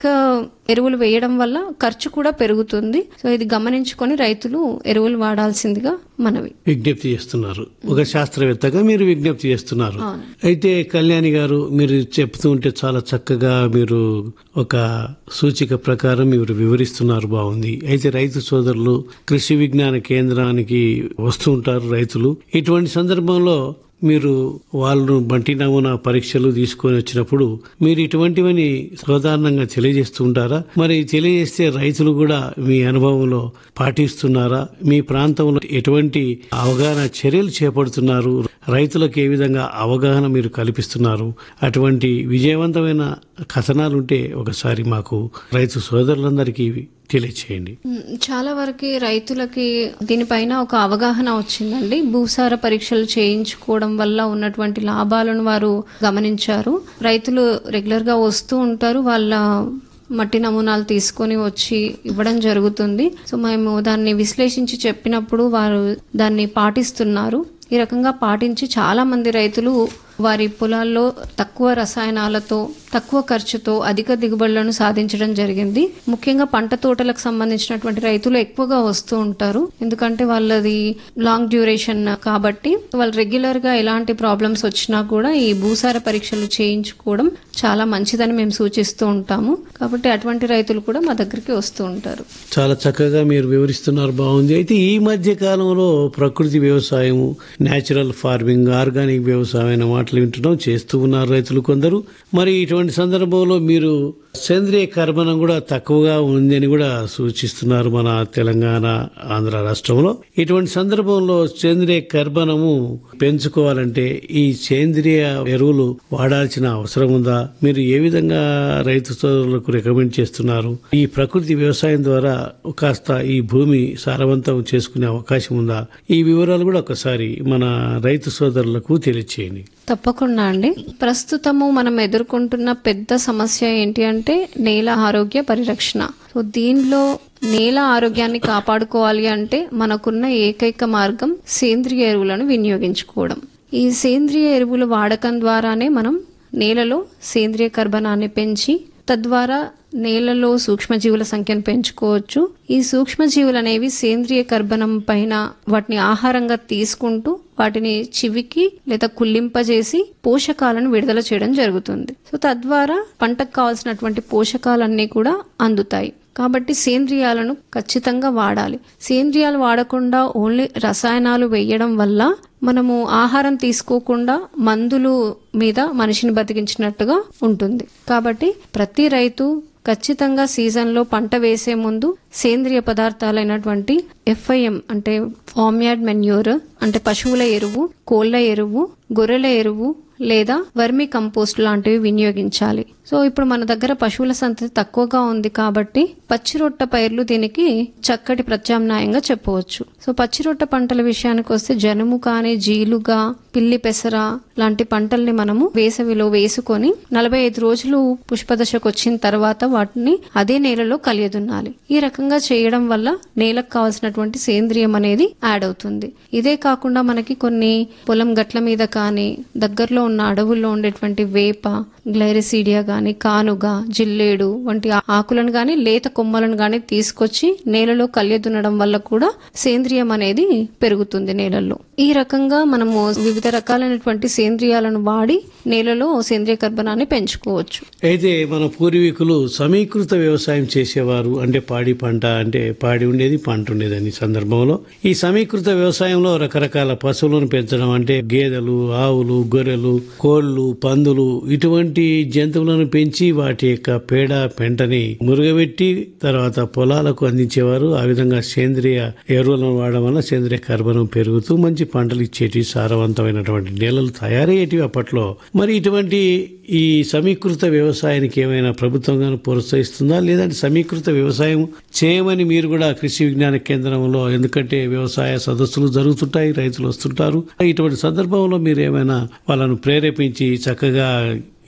ఎరువులు వేయడం వల్ల ఖర్చు కూడా పెరుగుతుంది. సో ఇది గమనించుకొని రైతులు ఎరువులు వాడాల్సిందిగా మనవి విజ్ఞప్తి చేస్తున్నారు. ఒక శాస్త్రవేత్తగా మీరు విజ్ఞప్తి చేస్తున్నారు. అయితే కళ్యాణి గారు, మీరు చెప్తూ ఉంటే చాలా చక్కగా మీరు ఒక సూచిక ప్రకారం మీరు వివరిస్తున్నారు, బాగుంది. అయితే రైతు సోదరులు కృషి విజ్ఞాన కేంద్రానికి వస్తూ ఉంటారు రైతులు. ఇటువంటి సందర్భంలో మీరు వాళ్ళు బంటి నమూనా పరీక్షలు తీసుకొని వచ్చినప్పుడు మీరు ఇటువంటివని సాధారణంగా తెలియజేస్తూ ఉంటారా? మరి తెలియజేస్తే రైతులు కూడా మీ అనుభవంలో పాటిస్తున్నారా? మీ ప్రాంతంలో ఎటువంటి అవగాహన చర్యలు చేపడుతున్నారు? రైతులకు ఏ విధంగా అవగాహన మీరు కల్పిస్తున్నారు? అటువంటి విజయవంతమైన కథనాలుంటే ఒకసారి మాకు రైతు సోదరులందరికీ తెలియచేయండి. చాలా వరకు రైతులకి దీనిపైన ఒక అవగాహన వచ్చిందండి. భూసార పరీక్షలు చేయించుకోవడం వల్ల ఉన్నటువంటి లాభాలను వారు గమనించారు. రైతులు రెగ్యులర్ గా వస్తూ ఉంటారు, వాళ్ళ మట్టి నమూనాలు తీసుకొని వచ్చి ఇవ్వడం జరుగుతుంది. సో మేము దాన్ని విశ్లేషించి చెప్పినప్పుడు వారు దాన్ని పాటిస్తున్నారు. ఈ రకంగా పాటించి చాలా మంది రైతులు వారి పొలాల్లో తక్కువ రసాయనాలతో, తక్కువ ఖర్చుతో అధిక దిగుబడులను సాధించడం జరిగింది. ముఖ్యంగా పంట తోటలకు సంబంధించినటువంటి రైతులు ఎక్కువగా వస్తూ ఉంటారు. ఎందుకంటే వాళ్ళది లాంగ్ డ్యూరేషన్ కాబట్టి వాళ్ళు రెగ్యులర్ గా ఎలాంటి ప్రాబ్లమ్స్ వచ్చినా కూడా ఈ భూసార పరీక్షలు చేయించుకోవడం చాలా మంచిదని మేము సూచిస్తూ ఉంటాము. కాబట్టి అటువంటి రైతులు కూడా మా దగ్గరికి వస్తూ ఉంటారు. చాలా చక్కగా మీరు వివరిస్తున్నారు, బాగుంది. అయితే ఈ మధ్య కాలంలో ప్రకృతి వ్యవసాయం, న్యాచురల్ ఫార్మింగ్, ఆర్గానిక్ వ్యవసాయం అనే మాటలు వింటున్నాం, చేస్తూ ఉన్నారు రైతులు కొందరు. మరి ఇటువంటి సందర్భంలో మీరు సేంద్రియ కర్బనం కూడా తక్కువగా ఉందని కూడా సూచిస్తున్నారు మన తెలంగాణ, ఆంధ్ర రాష్ట్రంలో. ఇటువంటి సందర్భంలో సేంద్రియ కర్బనము పెంచుకోవాలంటే ఈ సేంద్రియ ఎరువులు వాడాల్సిన అవసరం ఉందా? మీరు ఏ విధంగా రైతు సోదరులకు రికమెండ్ చేస్తున్నారు? ఈ ప్రకృతి వ్యవసాయం ద్వారా కాస్త ఈ భూమి సారవంతం చేసుకునే అవకాశం ఉందా? ఈ వివరాలు కూడా ఒకసారి మన రైతు సోదరులకు తెలియచేయండి. తప్పకుండా అండి. ప్రస్తుతము మనం ఎదుర్కొంటున్న పెద్ద సమస్య ఏంటి అంటే నేల ఆరోగ్య పరిరక్షణ. సో దీనిలో నేల ఆరోగ్యాన్ని కాపాడుకోవాలి అంటే మనకున్న ఏకైక మార్గం సేంద్రియ ఎరువులను వినియోగించుకోవడం. ఈ సేంద్రియ ఎరువుల వాడకం ద్వారానే మనం నేలలో సేంద్రియ కర్బనాన్ని పెంచి తద్వారా నేలలో సూక్ష్మజీవుల సంఖ్యను పెంచుకోవచ్చు. ఈ సూక్ష్మజీవులు అనేవి సేంద్రియ కర్బనం పైన వాటిని ఆహారంగా తీసుకుంటూ వాటిని చివికి లేదా కుళ్ళింపజేసి పోషకాలను విడుదల చేయడం జరుగుతుంది. సో తద్వారా పంటకు కావాల్సినటువంటి పోషకాలన్నీ కూడా అందుతాయి. కాబట్టి సేంద్రియాలను ఖచ్చితంగా వాడాలి. సేంద్రియాలు వాడకుండా ఓన్లీ రసాయనాలు వేయడం వల్ల మనము ఆహారం తీసుకోకుండా మందులు మీద మనిషిని బతికించినట్టుగా ఉంటుంది. కాబట్టి ప్రతి రైతు ఖచ్చితంగా సీజన్లో పంట వేసే ముందు సేంద్రియ పదార్థాలైనటువంటి FIM అంటే ఫార్మ్ యార్డ్ మెన్యూర్ అంటే పశువుల ఎరువు, కోళ్ల ఎరువు, గొర్రెల ఎరువు లేదా వర్మి కంపోస్ట్ లాంటివి వినియోగించాలి. సో ఇప్పుడు మన దగ్గర పశువుల సంతతి తక్కువగా ఉంది కాబట్టి పచ్చిరొట్ట పైర్లు దీనికి చక్కటి ప్రత్యామ్నాయంగా చెప్పవచ్చు. సో పచ్చిరొట్ట పంటల విషయానికి వస్తే జనుము కానీ, జీలుగా, పిల్లి పెసర లాంటి పంటల్ని మనము వేసవిలో వేసుకొని 45 రోజులు పుష్పదశకు వచ్చిన తర్వాత వాటిని అదే నేలలో కలియదున్నాలి. ఈ రకంగా చేయడం వల్ల నేలకు కావాల్సినటువంటి సేంద్రియం అనేది యాడ్ అవుతుంది. ఇదే కాకుండా మనకి కొన్ని పొలం గట్ల మీద కానీ దగ్గరలో ఉన్న అడవుల్లో ఉండేటువంటి వేప, గ్లైరిసీడియా గాని, కానుగ, జిల్లేడు వంటి ఆకులను గాని, లేత కొమ్మలను గాని తీసుకొచ్చి నేలలో కలియదున్నడం వల్ల కూడా సేంద్రియం అనేది పెరుగుతుంది నేలల్లో. ఈ రకంగా మనము వివిధ రకాలైనటువంటి సేంద్రియాలను వాడి నేలలో సేంద్రియ కర్బనాన్ని పెంచుకోవచ్చు. అయితే మన పూర్వీకులు సమీకృత వ్యవసాయం చేసేవారు. అంటే పాడి పంట, అంటే పాడి ఉండేది, పంట ఉండేది. అనే సందర్భంలో ఈ సమీకృత వ్యవసాయంలో రకరకాల పశువులను పెంచడం, అంటే గేదెలు, ఆవులు, గొర్రెలు, కోళ్లు, పందులు ఇటువంటి జంతువులను పెంచి వాటి యొక్క పేడ, పెంటని మురుగబెట్టి తర్వాత పొలాలకు అందించేవారు. ఆ విధంగా సేంద్రియ ఎరువులను వాడడం వల్ల సేంద్రియ కర్బనం పెరుగుతూ మంచి పంటలు ఇచ్చేటి, సారవంతమైనటువంటి నేలలు తయారయ్యేటివి అప్పట్లో. మరి ఇటువంటి ఈ సమీకృత వ్యవసాయానికి ఏమైనా ప్రభుత్వం గాను ప్రోత్సహిస్తుందా? లేదంటే సమీకృత వ్యవసాయం చేయమని మీరు కూడా కృషి విజ్ఞాన కేంద్రంలో, ఎందుకంటే వ్యవసాయ సదస్సులు జరుగుతుంటాయి, రైతులు వస్తుంటారు, ఇటువంటి సందర్భంలో మీరు ఏమైనా వాళ్ళను ప్రేరేపించి చక్కగా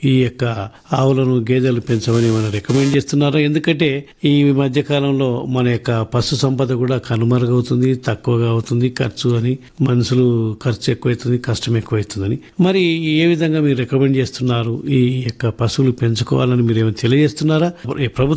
ఈ యొక్క ఆవులను గేదెలు పెంచమని మనం రికమెండ్ చేస్తున్నారా? ఎందుకంటే ఈ మధ్య కాలంలో మన యొక్క పశు సంపద కూడా కనుమరుగవుతుంది, తక్కువగా అవుతుంది ఖర్చు అని, మనుషులు ఖర్చు ఎక్కువైతుంది, కష్టం ఎక్కువైతుందని. మరి ఏ విధంగా మీరు రికమెండ్ చేస్తున్నారు ఈ యొక్క పశువులు పెంచుకోవాలని మీరు ఏమైనా తెలియజేస్తున్నారా? ప్రభుత్వం